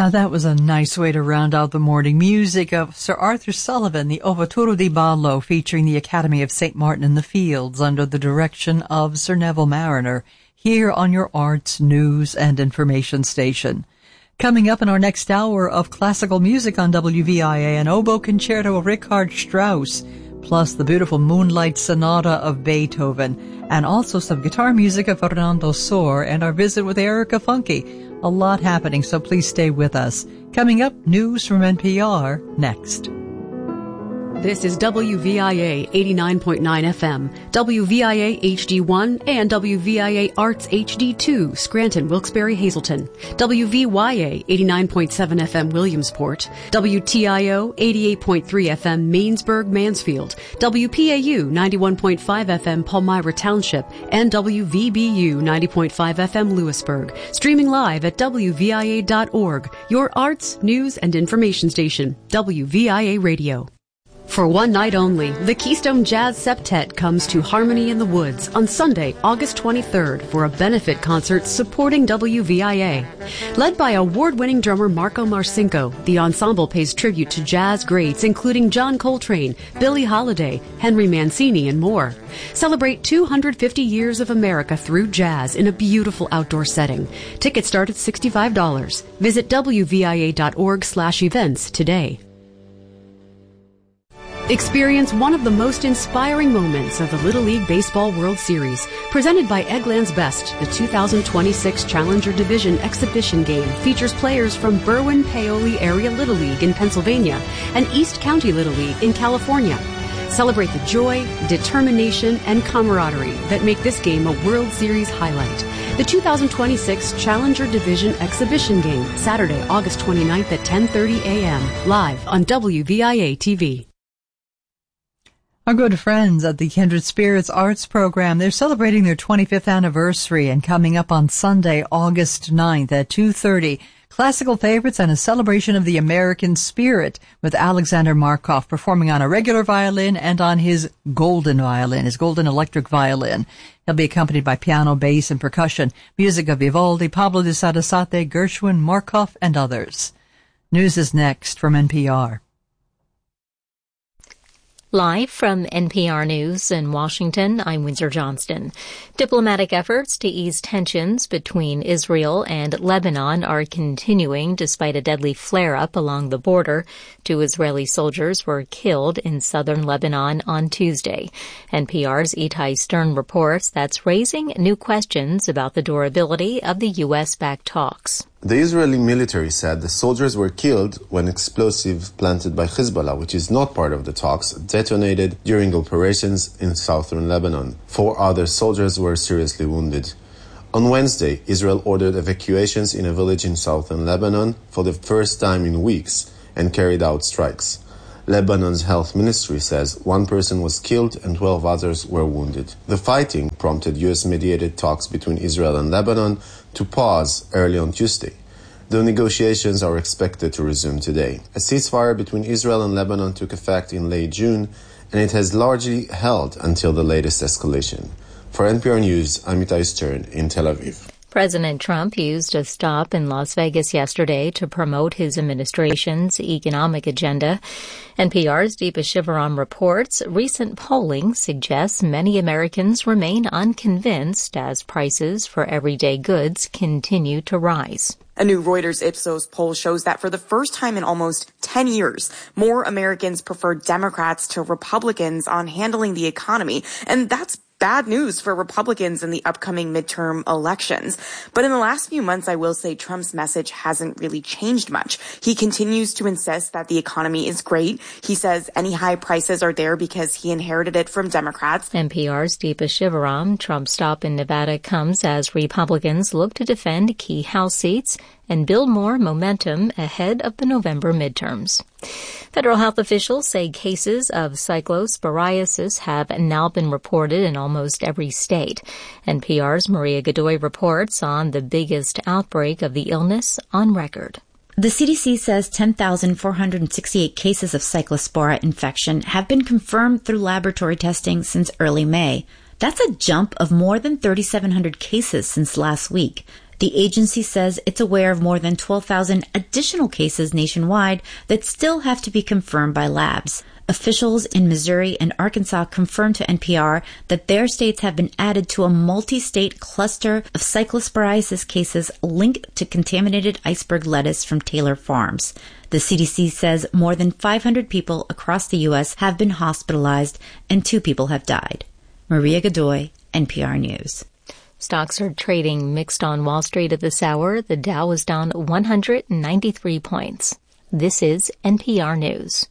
Now that was a nice way to round out the morning. Music of Sir Arthur Sullivan, the Overturo di Ballo, featuring the Academy of St. Martin in the Fields under the direction of Sir Neville Mariner, here on your arts, news, and information station. Coming up in our next hour of classical music on WVIA, an oboe concerto of Richard Strauss, plus the beautiful Moonlight Sonata of Beethoven, and also some guitar music of Fernando Sor, and our visit with Erica Funke. A lot happening, so please stay with us. Coming up, news from NPR next. This is WVIA 89.9 FM, WVIA HD1, and WVIA Arts HD2, Scranton, Wilkes-Barre, Hazleton, WVYA 89.7 FM, Williamsport, WTIO 88.3 FM, Mainsburg, Mansfield, WPAU 91.5 FM, Palmyra Township, and WVBU 90.5 FM, Lewisburg. Streaming live at WVIA.org, your arts, news, and information station, WVIA Radio. For one night only, the Keystone Jazz Septet comes to Harmony in the Woods on Sunday, August 23rd for a benefit concert supporting WVIA. Led by award-winning drummer Marco Marcinko, the ensemble pays tribute to jazz greats including John Coltrane, Billie Holiday, Henry Mancini, and more. Celebrate 250 years of America through jazz in a beautiful outdoor setting. Tickets start at $65. Visit WVIA.org/events today. Experience one of the most inspiring moments of the Little League Baseball World Series. Presented by Eggland's Best, the 2026 Challenger Division exhibition game features players from Berwyn Paoli Area Little League in Pennsylvania and East County Little League in California. Celebrate the joy, determination, and camaraderie that make this game a World Series highlight. The 2026 Challenger Division exhibition game, Saturday, August 29th at 10:30 a.m., live on WVIA TV. Our good friends at the Kindred Spirits Arts Program, they're celebrating their 25th anniversary and coming up on Sunday, August 9th at 2:30. Classical favorites and a celebration of the American spirit with Alexander Markov performing on a regular violin and on his golden violin, his golden electric violin. He'll be accompanied by piano, bass, and percussion, music of Vivaldi, Pablo de Sarasate, Gershwin, Markov, and others. News is next from NPR. Live from NPR News in Washington, I'm Windsor Johnston. Diplomatic efforts to ease tensions between Israel and Lebanon are continuing despite a deadly flare-up along the border. 2 Israeli soldiers were killed in southern Lebanon on Tuesday. NPR's Itai Stern reports that's raising new questions about the durability of the U.S.-backed talks. The Israeli military said the soldiers were killed when explosives planted by Hezbollah, which is not part of the talks, detonated during operations in southern Lebanon. 4 other soldiers were seriously wounded. On Wednesday, Israel ordered evacuations in a village in southern Lebanon for the first time in weeks and carried out strikes. Lebanon's health ministry says 1 person was killed and 12 others were wounded. The fighting prompted U.S.-mediated talks between Israel and Lebanon to pause early on Tuesday. The negotiations are expected to resume today. A ceasefire between Israel and Lebanon took effect in late June, and it has largely held until the latest escalation. For NPR News, I'm Itai Stern in Tel Aviv. President Trump used a stop in Las Vegas yesterday to promote his administration's economic agenda. NPR's Deepa Shivaram reports recent polling suggests many Americans remain unconvinced as prices for everyday goods continue to rise. A new Reuters Ipsos poll shows that for the first time in almost 10 years, more Americans prefer Democrats to Republicans on handling the economy, and that's bad news for Republicans in the upcoming midterm elections. But in the last few months, I will say Trump's message hasn't really changed much. He continues to insist that the economy is great. He says any high prices are there because he inherited it from Democrats. NPR's Deepa Shivaram. Trump's stop in Nevada comes as Republicans look to defend key House seats and build more momentum ahead of the November midterms. Federal health officials say cases of cyclosporiasis have now been reported in almost every state. NPR's Maria Godoy reports on the biggest outbreak of the illness on record. The CDC says 10,468 cases of cyclospora infection have been confirmed through laboratory testing since early May. That's a jump of more than 3,700 cases since last week. The agency says it's aware of more than 12,000 additional cases nationwide that still have to be confirmed by labs. Officials in Missouri and Arkansas confirmed to NPR that their states have been added to a multi-state cluster of cyclosporiasis cases linked to contaminated iceberg lettuce from Taylor Farms. The CDC says more than 500 people across the U.S. have been hospitalized and 2 people have died. Maria Godoy, NPR News. Stocks are trading mixed on Wall Street at this hour. The Dow is down 193 points. This is NPR News.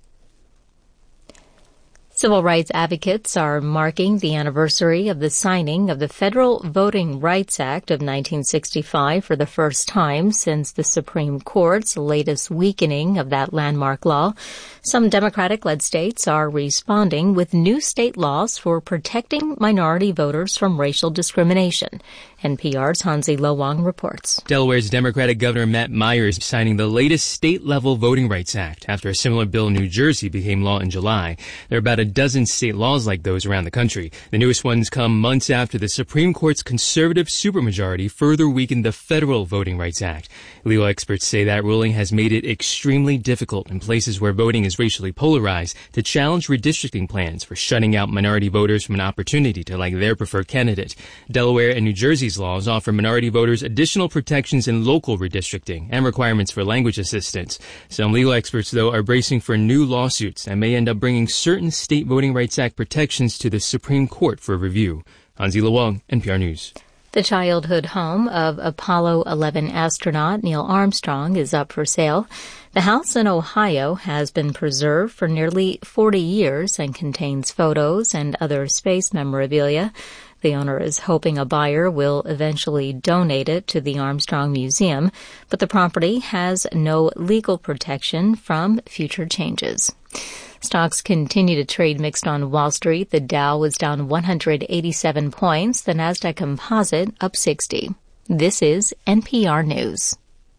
Civil rights advocates are marking the anniversary of the signing of the Federal Voting Rights Act of 1965 for the first time since the Supreme Court's latest weakening of that landmark law. Some Democratic-led states are responding with new state laws for protecting minority voters from racial discrimination. NPR's Hansi Lo-Wang reports. Delaware's Democratic Governor Matt Myers signing the latest state-level Voting Rights Act after a similar bill in New Jersey became law in July. There are about a dozen state laws like those around the country. The newest ones come months after the Supreme Court's conservative supermajority further weakened the Federal Voting Rights Act. Legal experts say that ruling has made it extremely difficult in places where voting is racially polarized to challenge redistricting plans for shutting out minority voters from an opportunity to elect their preferred candidate. Delaware and New Jersey's laws offer minority voters additional protections in local redistricting and requirements for language assistance. Some legal experts, though, are bracing for new lawsuits that may end up bringing certain state Voting Rights Act protections to the Supreme Court for review. Hansi Lo-Wang, NPR News. The childhood home of Apollo 11 astronaut Neil Armstrong is up for sale. The house in Ohio has been preserved for nearly 40 years and contains photos and other space memorabilia. The owner is hoping a buyer will eventually donate it to the Armstrong Museum, but the property has no legal protection from future changes. Stocks continue to trade mixed on Wall Street. The Dow was down 187 points. The Nasdaq Composite up 60. This is NPR News.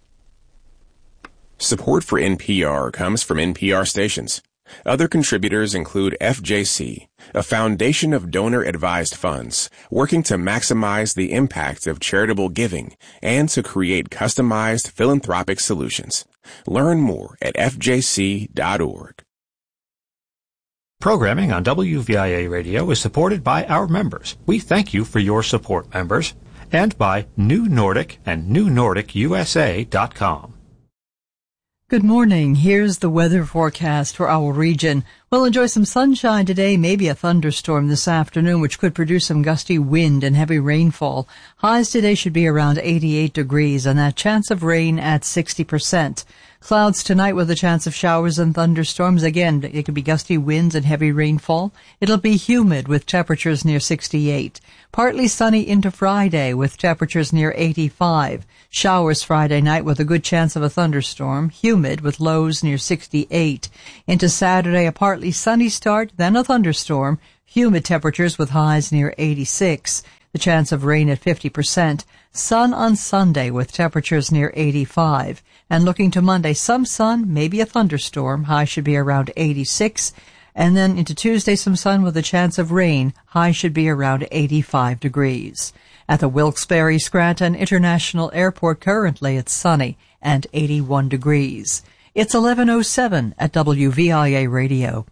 Support for NPR comes from NPR stations. Other contributors include FJC, a foundation of donor-advised funds working to maximize the impact of charitable giving and to create customized philanthropic solutions. Learn more at fjc.org. Programming on WVIA Radio is supported by our members. We thank you for your support, members, and by New Nordic and NewNordicUSA.com. Good morning. Here's the weather forecast for our region. We'll enjoy some sunshine today, maybe a thunderstorm this afternoon, which could produce some gusty wind and heavy rainfall. Highs today should be around 88 degrees, and that chance of rain at 60%. Clouds tonight with a chance of showers and thunderstorms. Again, it could be gusty winds and heavy rainfall. It'll be humid with temperatures near 68. Partly sunny into Friday with temperatures near 85. Showers Friday night with a good chance of a thunderstorm. Humid with lows near 68. Into Saturday, a partly sunny start, then a thunderstorm. Humid temperatures with highs near 86. The chance of rain at 50%. Sun on Sunday with temperatures near 85. And looking to Monday, some sun, maybe a thunderstorm. High should be around 86. And then into Tuesday, some sun with a chance of rain. High should be around 85 degrees. At the Wilkes-Barre Scranton International Airport, currently it's sunny and 81 degrees. It's 11:07 at WVIA Radio.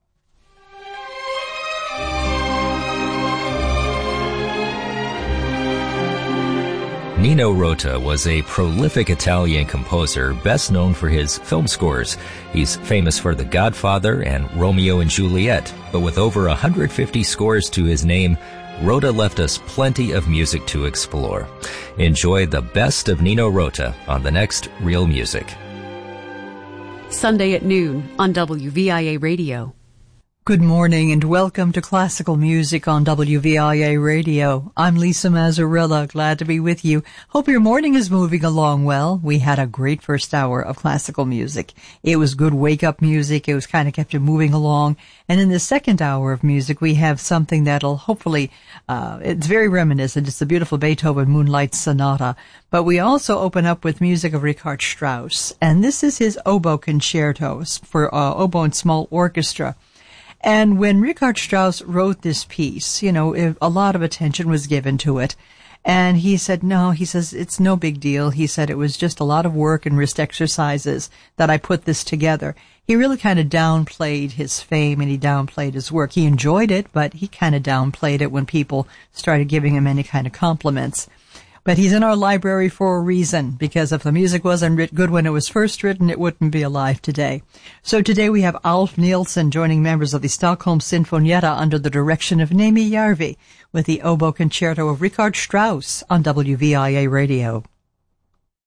Nino Rota was a prolific Italian composer best known for his film scores. He's famous for The Godfather and Romeo and Juliet, but with over 150 scores to his name, Rota left us plenty of music to explore. Enjoy the best of Nino Rota on the next Real Music. Sunday at noon on WVIA Radio. Good morning and welcome to Classical Music on WVIA Radio. I'm Lisa Mazzarella, glad to be with you. Hope your morning is moving along well. We had a great first hour of classical music. It was good wake-up music. It was kind of kept you moving along. And in the second hour of music, we have something that'll hopefully, it's very reminiscent. It's the beautiful Beethoven Moonlight Sonata. But we also open up with music of Richard Strauss. And this is his oboe concertos for oboe and small orchestra. And when Richard Strauss wrote this piece, a lot of attention was given to it. And he said, no, he says, it's no big deal. He said, it was just a lot of work and wrist exercises that I put this together. He really kind of downplayed his fame and he downplayed his work. He enjoyed it, but he kind of downplayed it when people started giving him any kind of compliments. But he's in our library for a reason, because if the music wasn't good when it was first written, it wouldn't be alive today. So today we have Alf Nilsson joining members of the Stockholm Sinfonietta under the direction of Nemi Järvi with the oboe concerto of Richard Strauss on WVIA Radio.